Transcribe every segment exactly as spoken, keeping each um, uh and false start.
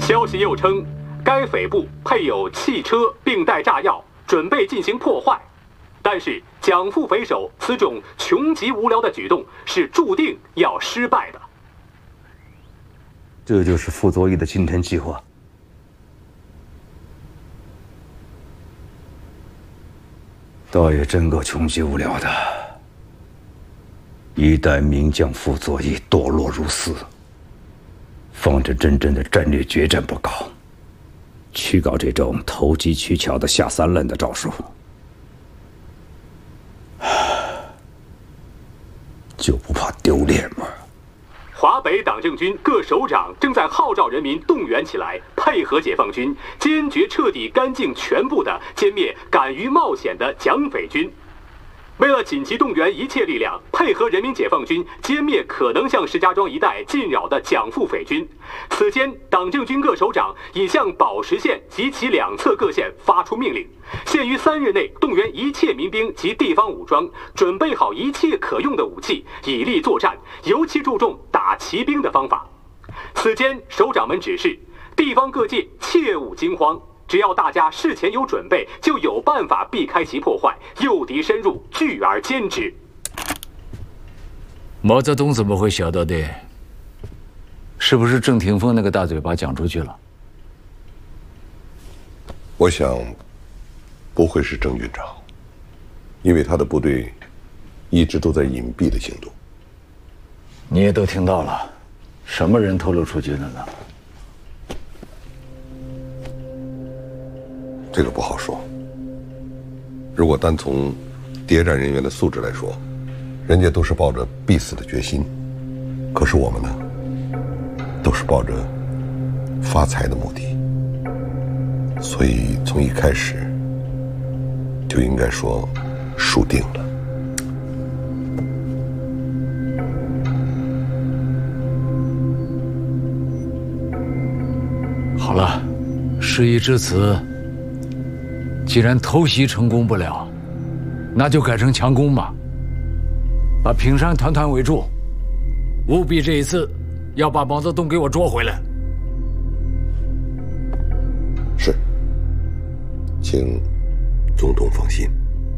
消息又称，该匪部配有汽车，并带炸药，准备进行破坏。但是蒋副匪首此种穷极无聊的举动是注定要失败的。 这就是傅作义的惊天计划。倒也真够穷极无聊的。一代名将傅作义堕落如斯，方着真正的战略决战不搞，去搞这种投机取巧的下三滥的招数，就不怕丢脸吗？ 华北党政军各首长正在号召人民动员起来，配合解放军，坚决彻底干净全部的歼灭敢于冒险的蒋匪军。为了紧急动员一切力量，配合人民解放军歼灭可能向石家庄一带进扰的蒋副匪军，此间党政军各首长已向宝石县及其两侧各县发出命令，限于三日内动员一切民兵及地方武装，准备好一切可用的武器，以力作战，尤其注重打骑兵的方法。此间首长们指示地方各界切勿惊慌，只要大家事前有准备，就有办法避开其破坏，诱敌深入，拒而歼之。 毛泽东怎么会晓得的？是不是郑廷锋那个大嘴巴讲出去了？ 我想，不会是郑军长，因为他的部队一直都在隐蔽的行动。 你也都听到了，什么人透露出去的呢？ 这个不好说。如果单从谍战人员的素质来说，人家都是抱着必死的决心，可是我们呢，都是抱着发财的目的，所以从一开始就应该说输定了。 好了，事已至此，既然偷袭成功不了，那就改成强攻吧，把平山团团围住，务必这一次要把毛泽东给我捉回来。 是，请总统放心。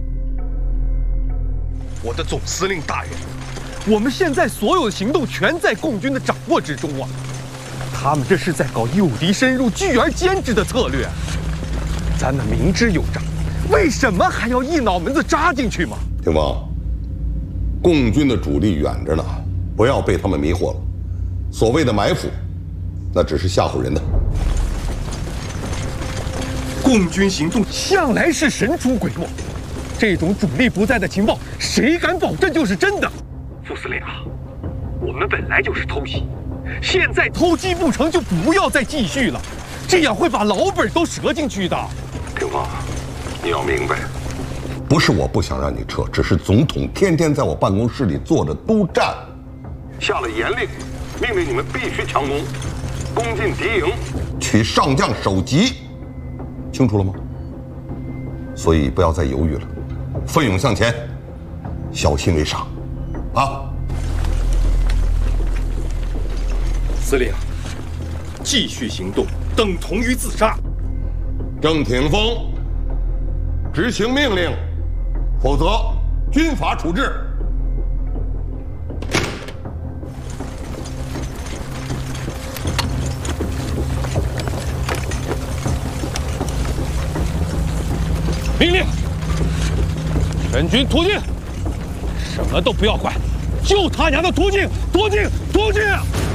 我的总司令大人，我们现在所有的行动全在共军的掌握之中啊！他们这是在搞诱敌深入、拒而歼之的策略。咱们明知有诈，为什么还要一脑门子扎进去嘛？ 廷锋，共军的主力远着呢，不要被他们迷惑了。所谓的埋伏，那只是吓唬人的。 共军行动向来是神出鬼没，这种主力不在的情报，谁敢保证就是真的？副司令啊，我们本来就是偷袭，现在偷鸡不成就不要再继续了，这样会把老本都折进去的。 廷锋，你要明白，不是我不想让你撤，只是总统天天在我办公室里坐着督战，下了严令，命令你们必须强攻，攻进敌营，取上将首级，清楚了吗？所以不要再犹豫了，奋勇向前，小心为上，啊！ 司令，继续行动等同于自杀。 郑廷锋，执行命令，否则军法处置。 命令，全军突进，什么都不要管，就他娘的突进，突进，突进！